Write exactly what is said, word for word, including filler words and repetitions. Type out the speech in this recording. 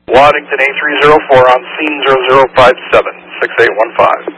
Waddington A three zero four on scene zero zero five seven, six eight one five.